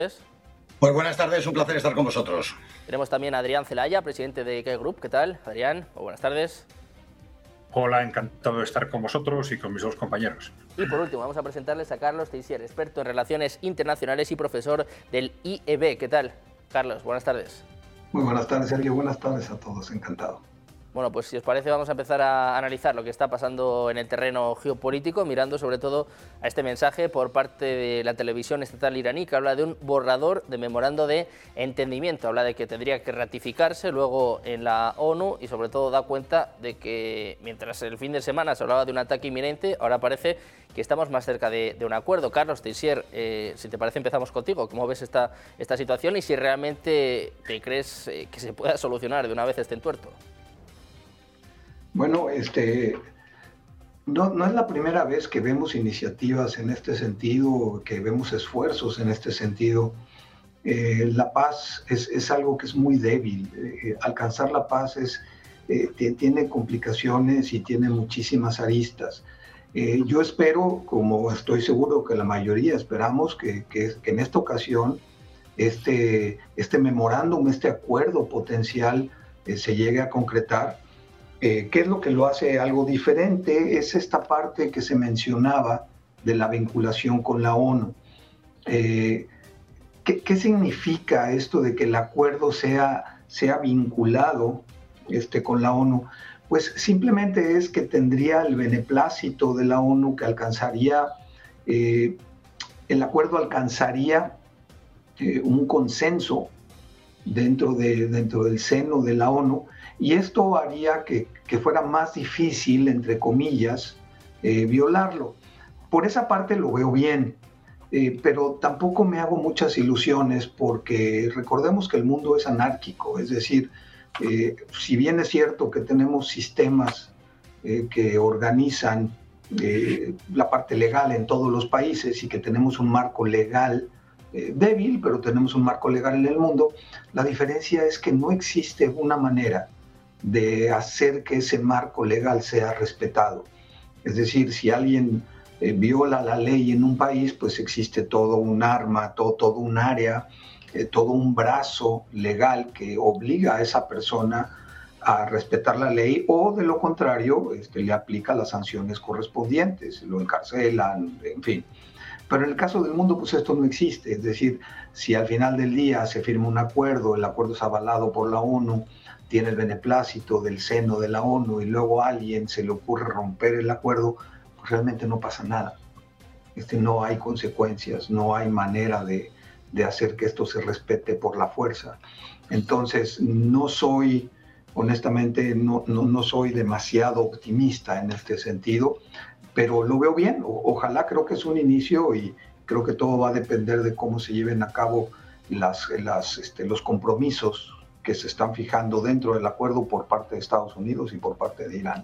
Pues buenas tardes, un placer estar con vosotros. Tenemos también a Adrián Celaya, presidente de IKEA Group. ¿Qué tal, Adrián? Buenas tardes. Hola, encantado de estar con vosotros y con mis dos compañeros. Y por último, vamos a presentarles a Carlos Teixier, experto en relaciones internacionales y profesor del IEB. ¿Qué tal, Carlos? Buenas tardes. Muy buenas tardes, Sergio. Buenas tardes a todos. Encantado. Bueno, pues si os parece vamos a empezar a analizar lo que está pasando en el terreno geopolítico, mirando sobre todo a este mensaje por parte de la televisión estatal iraní, que habla de un borrador de memorando de entendimiento. Habla de que tendría que ratificarse luego en la ONU y sobre todo da cuenta de que mientras el fin de semana se hablaba de un ataque inminente, ahora parece que estamos más cerca de un acuerdo. Carlos Teixier, si te parece empezamos contigo. ¿Cómo ves esta situación y si realmente te crees que se pueda solucionar de una vez este entuerto? Bueno, no es la primera vez que vemos iniciativas en este sentido, que vemos esfuerzos en este sentido. La paz es algo que es muy débil. Alcanzar la paz tiene complicaciones y tiene muchísimas aristas. Yo espero, como estoy seguro que la mayoría esperamos, que en esta ocasión este memorándum, este acuerdo potencial se llegue a concretar. ¿Qué es lo que lo hace algo diferente? Es esta parte que se mencionaba de la vinculación con la ONU. ¿Qué significa esto de que el acuerdo sea vinculado con la ONU? Pues simplemente es que tendría el beneplácito de la ONU, que alcanzaría, el acuerdo alcanzaría un consenso dentro del seno de la ONU, y esto haría que fuera más difícil, entre comillas, violarlo. Por esa parte lo veo bien, pero tampoco me hago muchas ilusiones porque recordemos que el mundo es anárquico, es decir, si bien es cierto que tenemos sistemas que organizan la parte legal en todos los países y que tenemos un marco legal débil, pero tenemos un marco legal en el mundo, la diferencia es que no existe una manera de hacer que ese marco legal sea respetado. Es decir, si alguien viola la ley en un país, pues existe todo un arma, todo un área, todo un brazo legal que obliga a esa persona a respetar la ley, o de lo contrario, le aplica las sanciones correspondientes, lo encarcelan, en fin. Pero en el caso del mundo, pues esto no existe. Es decir, si al final del día se firma un acuerdo, el acuerdo es avalado por la ONU, tiene el beneplácito del seno de la ONU y luego a alguien se le ocurre romper el acuerdo, pues realmente no pasa nada. No hay consecuencias, no hay manera de hacer que esto se respete por la fuerza. Entonces, honestamente, no soy demasiado optimista en este sentido, pero lo veo bien. Ojalá, creo que es un inicio y creo que todo va a depender de cómo se lleven a cabo los compromisos que se están fijando dentro del acuerdo por parte de Estados Unidos y por parte de Irán.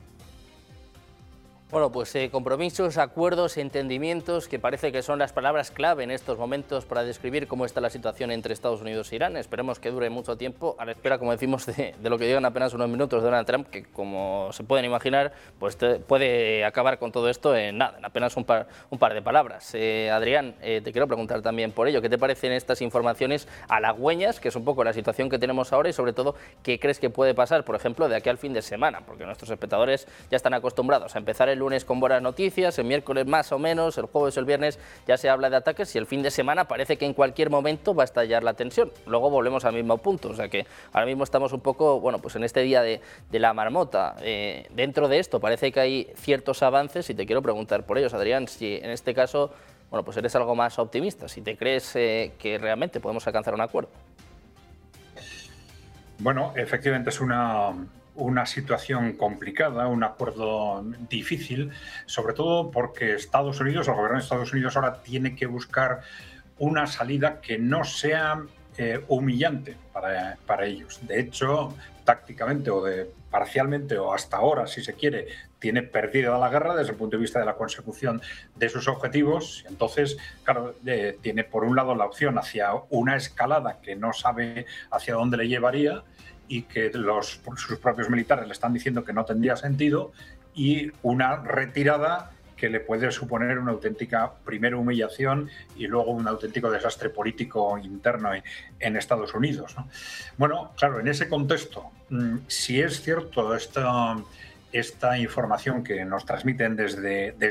Bueno, pues compromisos, acuerdos, entendimientos, que parece que son las palabras clave en estos momentos para describir cómo está la situación entre Estados Unidos e Irán. Esperemos que dure mucho tiempo, a la espera, como decimos, de lo que digan apenas unos minutos de Donald Trump, que como se pueden imaginar, pues puede acabar con todo esto en nada, en apenas un par de palabras. Adrián, te quiero preguntar también por ello, ¿qué te parecen estas informaciones halagüeñas, que es un poco la situación que tenemos ahora, y sobre todo, qué crees que puede pasar, por ejemplo, de aquí al fin de semana? Porque nuestros espectadores ya están acostumbrados a empezar el lunes con buenas noticias, el miércoles más o menos, el jueves o el viernes ya se habla de ataques y el fin de semana parece que en cualquier momento va a estallar la tensión. Luego volvemos al mismo punto, o sea que ahora mismo estamos un poco, bueno, pues en este día de la marmota. Dentro de esto parece que hay ciertos avances y te quiero preguntar por ellos, Adrián, si en este caso, bueno, pues eres algo más optimista, si te crees que realmente podemos alcanzar un acuerdo. Bueno, efectivamente es una situación complicada, un acuerdo difícil, sobre todo porque Estados Unidos, el gobierno de Estados Unidos ahora tiene que buscar una salida que no sea humillante para ellos. De hecho, tácticamente parcialmente o hasta ahora, si se quiere, tiene perdida la guerra desde el punto de vista de la consecución de sus objetivos. Entonces, claro, tiene por un lado la opción hacia una escalada que no sabe hacia dónde le llevaría y que sus propios militares le están diciendo que no tendría sentido, y una retirada que le puede suponer una auténtica, primero, humillación y luego un auténtico desastre político interno en Estados Unidos, ¿no? Bueno, claro, en ese contexto, si es cierto esta información que nos transmiten desde